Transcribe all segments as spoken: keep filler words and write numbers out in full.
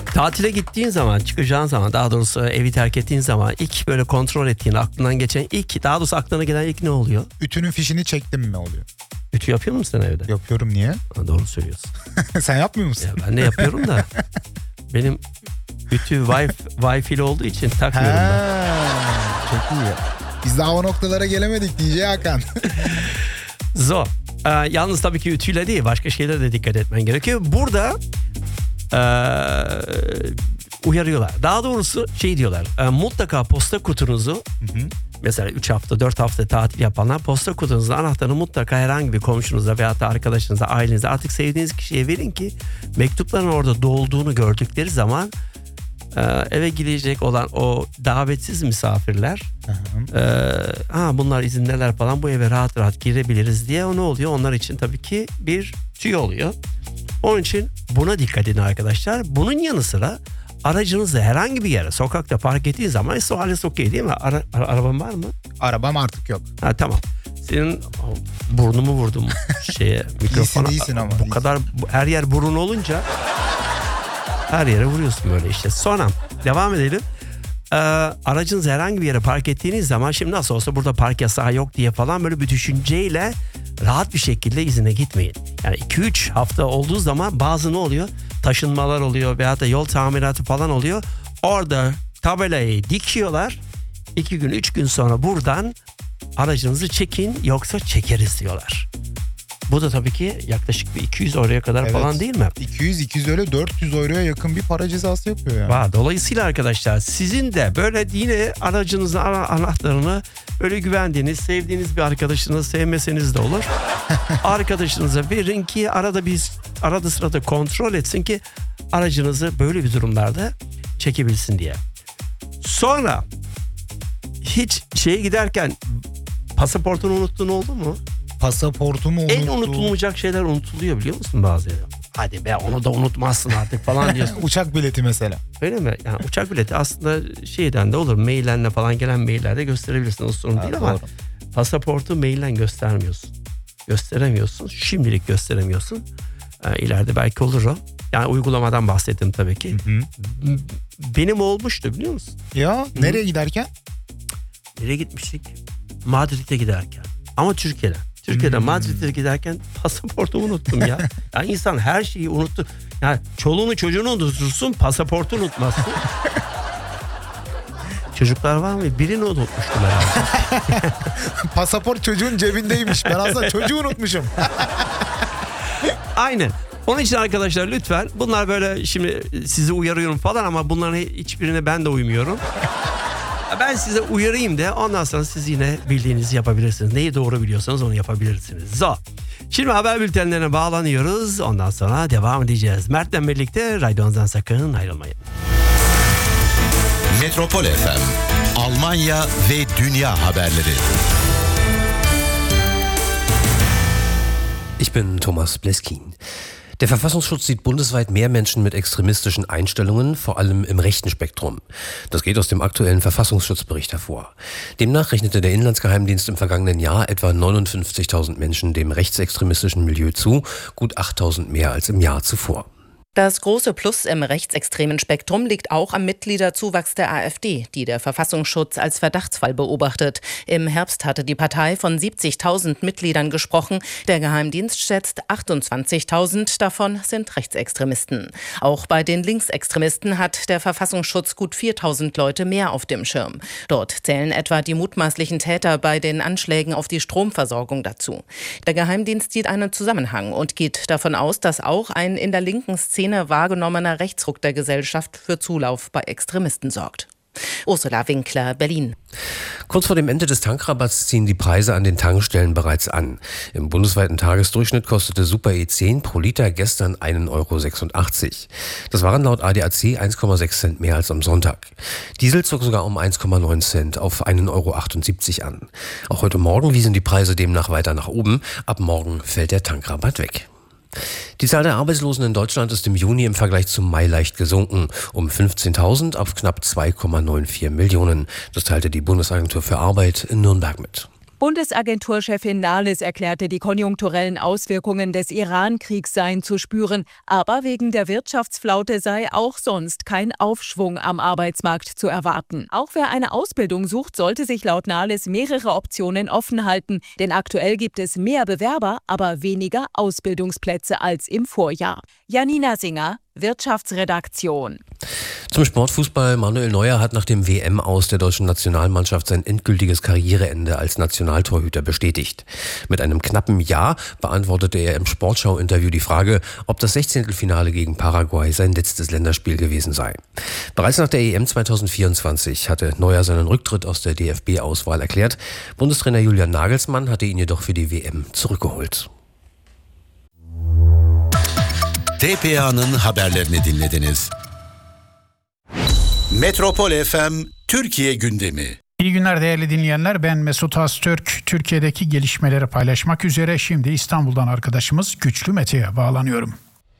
Tatile gittiğin zaman, çıkacağın zaman, daha doğrusu evi terk ettiğin zaman ilk böyle kontrol ettiğin, aklından geçen ilk, daha doğrusu aklına gelen ilk ne oluyor? Ütünün fişini çektim mi oluyor? Ütü yapıyor musun sen evde? Yapıyorum, niye? Ha, doğru söylüyorsun. Sen yapmıyor musun? Ya ben de yapıyorum da benim ütü Wi-Fi, Wi-Fi'li olduğu için takmıyorum He, ben. çok iyi. Biz daha o noktalara gelemedik D J Hakan. Zor. Ee, yalnız tabii ki ütüyle değil, başka şeylere de dikkat etmen gerekiyor. Burada ee, uyarıyorlar. Daha doğrusu şey diyorlar. E, mutlaka posta kutunuzu, hı hı. mesela üç hafta dört hafta tatil yapanlar, posta kutunuzun anahtarını mutlaka herhangi bir komşunuza veyahut da arkadaşınıza, ailenize, artık sevdiğiniz kişiye verin ki mektupların orada dolduğunu gördükleri zaman e, eve gidecek olan o davetsiz misafirler, e, ha bunlar izindeler falan, bu eve rahat rahat girebiliriz diye, o ne oluyor? Onlar için tabii ki bir tüy oluyor. Onun için buna dikkat edin arkadaşlar. Bunun yanı sıra aracınızı herhangi bir yere, sokakta park ettiğiniz zaman so alles okey değil mi? Ara, ara, araban var mı? Arabam artık yok. Ha, tamam. Senin burnumu vurdum şeye, mikrofona. İyisin, iyisin ama. Bu iyisin. Kadar her yer burun olunca her yere vuruyorsun böyle işte. Sonra devam edelim. Ee, aracınızı herhangi bir yere park ettiğiniz zaman, şimdi nasıl olsa burada park yasağı yok diye falan böyle bir düşünceyle rahat bir şekilde izine gitmeyin. Yani iki üç hafta olduğu zaman bazı ne oluyor? Taşınmalar oluyor veyahut da yol tamiratı falan oluyor. Orada tabelayı dikiyorlar. iki gün üç gün sonra buradan aracınızı çekin yoksa çekeriz diyorlar. Bu da tabii ki yaklaşık bir iki yüz euroya kadar evet, falan değil mi? iki yüz iki yüz öyle dört yüz euroya yakın bir para cezası yapıyor yani. Va, dolayısıyla arkadaşlar sizin de böyle yine aracınızın anahtarını öyle güvendiğiniz, sevdiğiniz bir arkadaşınız, sevmeseniz de olur. Arkadaşınıza verin ki arada bir arada sırada kontrol etsin ki aracınızı böyle bir durumlarda çekebilsin diye. Sonra hiç şeye giderken pasaportunu unuttuğun oldu mu? Pasaportumu unuttum. En unutulmayacak şeyler unutuluyor biliyor musun bazıları? Hadi be, onu da unutmazsın artık falan diyorsun. Uçak bileti mesela. Öyle mi? Yani uçak bileti aslında şeyden de olur. Maillerle falan gelen maillerde gösterebilirsin. O sorun ha, değil doğru. Ama pasaportu mailden göstermiyorsun. Gösteremiyorsun. Şimdilik gösteremiyorsun. Ee, ileride belki olur o. Yani uygulamadan bahsettim tabii ki. Hı hı. Benim olmuştu biliyor musun? Ya hı. Nereye giderken? Nereye gitmiştik? Madrid'e giderken. Ama Türkiye'den. Türkiye'de hmm. Madrid'e giderken pasaportumu unuttum ya. Yani insan her şeyi unuttu. Yani çoluğunu çocuğunu unutursun, pasaportu unutmazsın. Çocuklar var mı? Birini unutmuştum herhalde. Pasaport çocuğun cebindeymiş. Ben aslında çocuğu unutmuşum. Aynen. Onun için arkadaşlar lütfen, bunlar böyle şimdi sizi uyarıyorum falan ama bunların hiçbirine ben de uymuyorum. Ben size uyarayım da ondan sonra siz yine bildiğinizi yapabilirsiniz. Neyi doğru biliyorsanız onu yapabilirsiniz. Zo. Şimdi haber bültenlerine bağlanıyoruz. Ondan sonra devam edeceğiz. Mert'le birlikte radyonuzdan sakın ayrılmayın. Metropol F M, Almanya ve dünya haberleri. Ich bin Thomas Bleskin. Der Verfassungsschutz sieht bundesweit mehr Menschen mit extremistischen Einstellungen, vor allem im rechten Spektrum. Das geht aus dem aktuellen Verfassungsschutzbericht hervor. Demnach rechnete der Inlandsgeheimdienst im vergangenen Jahr etwa neunundfünfzigtausend Menschen dem rechtsextremistischen Milieu zu, gut achttausend mehr als im Jahr zuvor. Das große Plus im rechtsextremen Spektrum liegt auch am Mitgliederzuwachs der AfD, die der Verfassungsschutz als Verdachtsfall beobachtet. Im Herbst hatte die Partei von siebzigtausend Mitgliedern gesprochen. Der Geheimdienst schätzt achtundzwanzigtausend, davon sind Rechtsextremisten. Auch bei den Linksextremisten hat der Verfassungsschutz gut viertausend Leute mehr auf dem Schirm. Dort zählen etwa die mutmaßlichen Täter bei den Anschlägen auf die Stromversorgung dazu. Der Geheimdienst sieht einen Zusammenhang und geht davon aus, dass auch ein in der linken Szene wahrgenommener Rechtsruck der Gesellschaft für Zulauf bei Extremisten sorgt. Ursula Winkler, Berlin. Kurz vor dem Ende des Tankrabatts ziehen die Preise an den Tankstellen bereits an. Im bundesweiten Tagesdurchschnitt kostete Super E zehn pro Liter gestern ein Euro sechsundachtzig. Das waren laut A D A C eins Komma sechs Cent mehr als am Sonntag. Diesel zog sogar um eins Komma neun Cent auf ein Euro achtundsiebzig an. Auch heute Morgen wiesen die Preise demnach weiter nach oben. Ab morgen fällt der Tankrabatt weg. Die Zahl der Arbeitslosen in Deutschland ist im Juni im Vergleich zum Mai leicht gesunken, um fünfzehntausend auf knapp zwei Komma vierundneunzig Millionen. Das teilte die Bundesagentur für Arbeit in Nürnberg mit. Bundesagenturchefin Nahles erklärte, die konjunkturellen Auswirkungen des Iran-Kriegs seien zu spüren, aber wegen der Wirtschaftsflaute sei auch sonst kein Aufschwung am Arbeitsmarkt zu erwarten. Auch wer eine Ausbildung sucht, sollte sich laut Nahles mehrere Optionen offen halten, denn aktuell gibt es mehr Bewerber, aber weniger Ausbildungsplätze als im Vorjahr. Janina Singer, Wirtschaftsredaktion. Zum Sportfußball. Manuel Neuer hat nach dem W M-Aus der deutschen Nationalmannschaft sein endgültiges Karriereende als Nationaltorhüter bestätigt. Mit einem knappen Ja beantwortete er im Sportschau-Interview die Frage, ob das Sechzehntelfinale gegen Paraguay sein letztes Länderspiel gewesen sei. Bereits nach der E M zweitausendvierundzwanzig hatte Neuer seinen Rücktritt aus der D F B-Auswahl erklärt. Bundestrainer Julian Nagelsmann hatte ihn jedoch für die W M zurückgeholt. T P A'nın haberlerini dinlediniz. Metropol F M Türkiye gündemi. İyi günler değerli dinleyenler. Ben Mesut Öztürk. Türkiye'deki gelişmeleri paylaşmak üzere şimdi İstanbul'dan arkadaşımız Güçlü Mete'ye bağlanıyorum.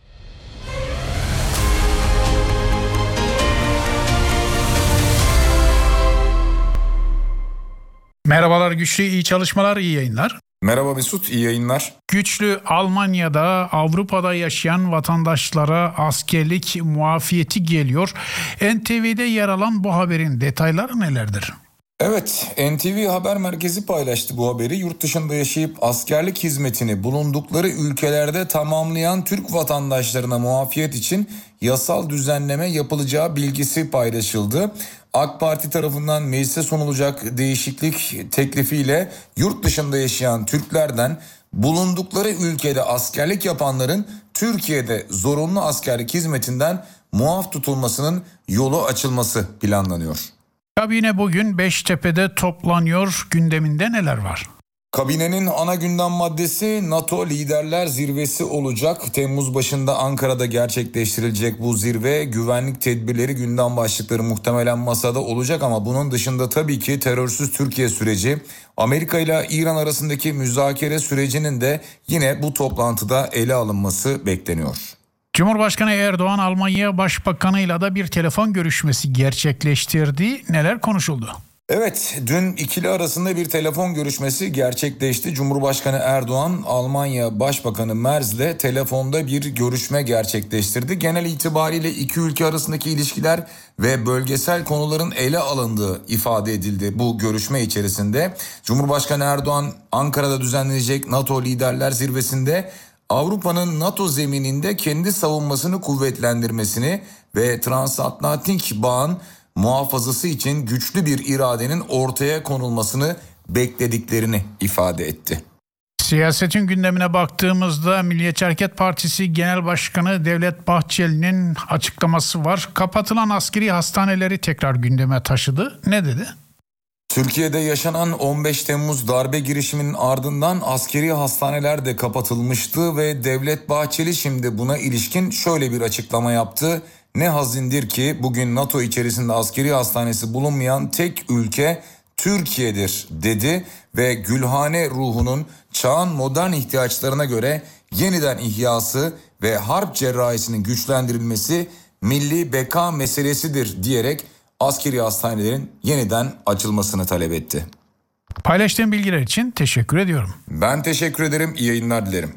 Merhabalar Güçlü, iyi çalışmalar, iyi yayınlar. Merhaba Mesut, iyi yayınlar. Güçlü, Almanya'da, Avrupa'da yaşayan vatandaşlara askerlik muafiyeti geliyor. N T V'de yer alan bu haberin detayları nelerdir? Evet, N T V Haber Merkezi paylaştı bu haberi. Yurt dışında yaşayıp askerlik hizmetini bulundukları ülkelerde tamamlayan Türk vatandaşlarına muafiyet için yasal düzenleme yapılacağı bilgisi paylaşıldı. AK Parti tarafından meclise sunulacak değişiklik teklifiyle yurt dışında yaşayan Türklerden bulundukları ülkede askerlik yapanların Türkiye'de zorunlu askerlik hizmetinden muaf tutulmasının yolu açılması planlanıyor. Kabine bugün Beştepe'de toplanıyor. Gündeminde neler var? Kabinenin ana gündem maddesi NATO Liderler Zirvesi olacak. Temmuz başında Ankara'da gerçekleştirilecek bu zirve. Güvenlik tedbirleri gündem başlıkları muhtemelen masada olacak ama bunun dışında tabii ki terörsüz Türkiye süreci, Amerika ile İran arasındaki müzakere sürecinin de yine bu toplantıda ele alınması bekleniyor. Cumhurbaşkanı Erdoğan Almanya Başbakanı'yla da bir telefon görüşmesi gerçekleştirdi. Neler konuşuldu? Evet, dün ikili arasında bir telefon görüşmesi gerçekleşti. Cumhurbaşkanı Erdoğan, Almanya Başbakanı Merz'le telefonda bir görüşme gerçekleştirdi. Genel itibariyle iki ülke arasındaki ilişkiler ve bölgesel konuların ele alındığı ifade edildi bu görüşme içerisinde. Cumhurbaşkanı Erdoğan, Ankara'da düzenlenecek NATO Liderler Zirvesi'nde Avrupa'nın NATO zemininde kendi savunmasını kuvvetlendirmesini ve transatlantik bağın muhafazası için güçlü bir iradenin ortaya konulmasını beklediklerini ifade etti. Siyasetin gündemine baktığımızda Milliyetçi Hareket Partisi Genel Başkanı Devlet Bahçeli'nin açıklaması var. Kapatılan askeri hastaneleri tekrar gündeme taşıdı. Ne dedi? Türkiye'de yaşanan on beş Temmuz darbe girişiminin ardından askeri hastaneler de kapatılmıştı ve Devlet Bahçeli şimdi buna ilişkin şöyle bir açıklama yaptı. Ne hazindir ki bugün NATO içerisinde askeri hastanesi bulunmayan tek ülke Türkiye'dir dedi ve Gülhane ruhunun çağın modern ihtiyaçlarına göre yeniden ihyası ve harp cerrahisinin güçlendirilmesi milli beka meselesidir diyerek askeri hastanelerin yeniden açılmasını talep etti. Paylaştığım bilgiler için teşekkür ediyorum. Ben teşekkür ederim. İyi yayınlar dilerim.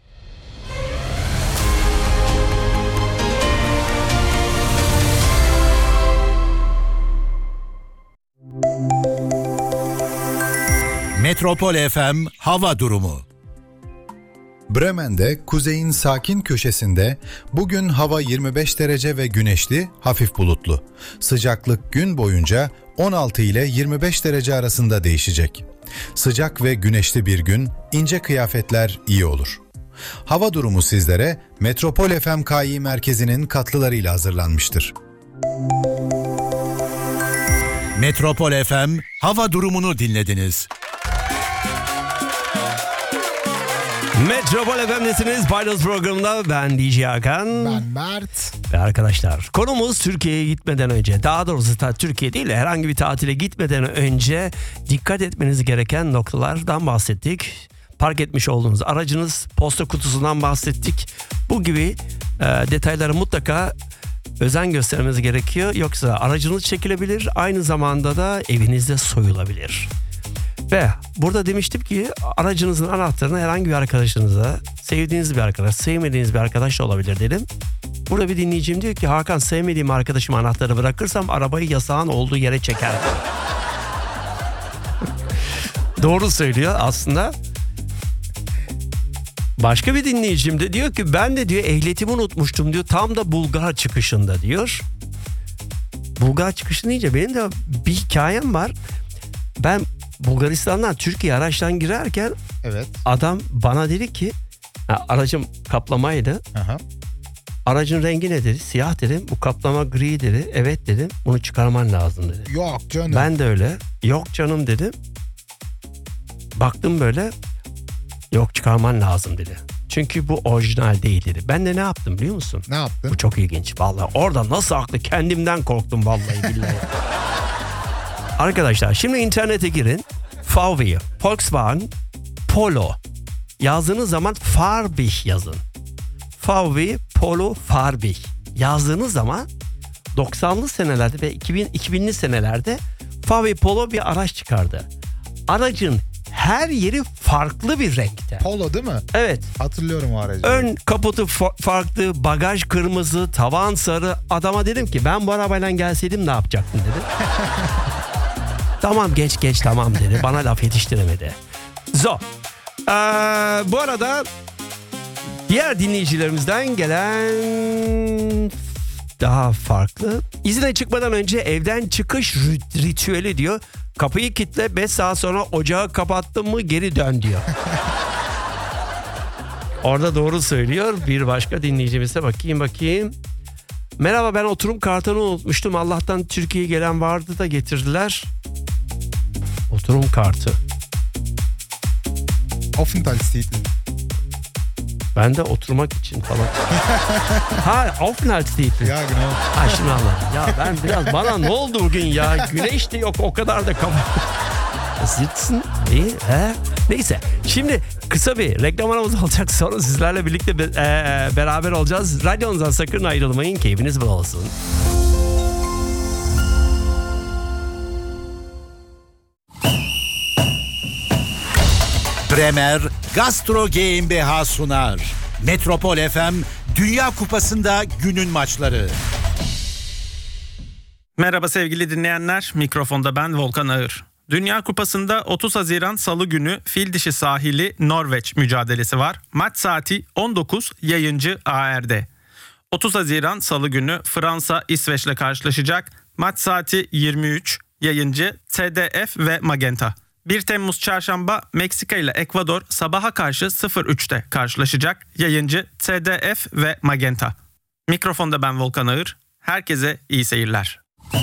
Metropol F M hava durumu. Bremen'de kuzeyin sakin köşesinde bugün hava yirmi beş derece ve güneşli, hafif bulutlu. Sıcaklık gün boyunca on altı ile yirmi beş derece arasında değişecek. Sıcak ve güneşli bir gün, ince kıyafetler iyi olur. Hava durumu sizlere Metropol F M K İ merkezinin katkılarıyla hazırlanmıştır. Metropol F M hava durumunu dinlediniz. Metropol F M'desiniz. Paydos programında ben D J Hakan. Ben Mert. Ve arkadaşlar konumuz Türkiye'ye gitmeden önce, daha doğrusu ta Türkiye değil de herhangi bir tatile gitmeden önce dikkat etmeniz gereken noktalardan bahsettik. Park etmiş olduğunuz aracınız, posta kutusundan bahsettik. Bu gibi e, detayları mutlaka özen göstermeniz gerekiyor. Yoksa aracınız çekilebilir, aynı zamanda da evinizde soyulabilir. Ve burada demiştim ki aracınızın anahtarını herhangi bir arkadaşınıza, sevdiğiniz bir arkadaş, sevmediğiniz bir arkadaş da olabilir dedim. Burada bir dinleyicim diyor ki Hakan, sevmediğim arkadaşıma anahtarı bırakırsam arabayı yasağın olduğu yere çeker. Doğru söylüyor aslında. Başka bir dinleyicim de diyor ki ben de diyor ehliyetimi unutmuştum diyor. Tam da Bulgar çıkışında diyor. Bulgar çıkışı deyince benim de bir hikayem var. Ben Bulgaristan'dan Türkiye araçtan girerken Evet. adam bana dedi ki aracım kaplamaydı. Aha. Aracın rengi ne dedi? Siyah dedim. Bu kaplama gri dedi. Evet dedim. Bunu çıkarman lazım dedi. Yok canım. Ben de öyle. Yok canım dedim. Baktım böyle. Yok çıkarman lazım dedi. Çünkü bu orijinal değil dedi. Ben de ne yaptım biliyor musun? Ne yaptın? Bu çok ilginç. Vallahi orada nasıl haklı, kendimden korktum vallahi billahi. Arkadaşlar şimdi internete girin. V W, Volkswagen Polo yazdığınız zaman Farbig yazın. V W Polo Farbig yazdığınız zaman doksanlı senelerde ve iki bin, iki binli senelerde V W Polo bir araç çıkardı. Aracın her yeri farklı bir renkte. Polo değil mi? Evet. Hatırlıyorum o aracı. Ön kaputu fa- farklı, bagaj kırmızı, tavan sarı. Adama dedim ki ben bu arabayla gelseydim ne yapacaktın dedi. Tamam geç geç tamam dedi. Bana laf yetiştiremedi. Zo. Ee, bu arada diğer dinleyicilerimizden gelen daha farklı. İzine çıkmadan önce evden çıkış rit- ritüeli diyor. Kapıyı kilitle, beş saat sonra ocağı kapattın mı geri dön diyor. Orada doğru söylüyor. Bir başka dinleyicimize bakayım bakayım. Merhaba, ben oturum kartını unutmuştum. Allah'tan Türkiye'ye gelen vardı da getirdiler. Oturum kartı. Aufenthaltstitel. Ben de oturmak için falan. Ha, Aufenthaltstitel. Ya genau. Ha şimdi anladım. Ya ben biraz bana ne oldu bugün ya? Güneş de yok o kadar da kafa. Sitzen. İyi. He? Neyse. Şimdi kısa bir reklam aramız olacak. Sonra sizlerle birlikte be, e, beraber olacağız. Radyonuzdan sakın ayrılmayın. Keyfiniz bol olsun. Bremer Gastro GmbH sunar. Metropol F M Dünya Kupası'nda günün maçları. Merhaba sevgili dinleyenler, mikrofonda ben Volkan Ağır. Dünya Kupası'nda otuz Haziran Salı günü Fildişi sahili Norveç mücadelesi var. Maç saati on dokuz, yayıncı A R'de. otuz Haziran Salı günü Fransa İsveç'le karşılaşacak. Maç saati yirmi üç, yayıncı T D F ve Magenta. bir Temmuz Çarşamba Meksika ile Ekvador sabaha karşı sıfır üçte karşılaşacak. Yayıncı T D F ve Magenta. Mikrofonda ben Volkan Ağır. Herkese iyi seyirler.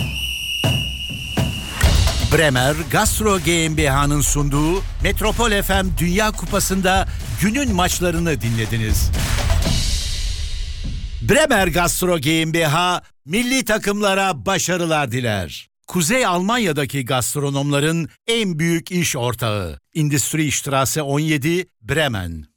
Bremer Gastro GmbH'nın sunduğu Metropol F M Dünya Kupası'nda günün maçlarını dinlediniz. Bremer Gastro GmbH milli takımlara başarılar diler. Kuzey Almanya'daki gastronomların en büyük iş ortağı. Industriestraße on yedi, Bremen.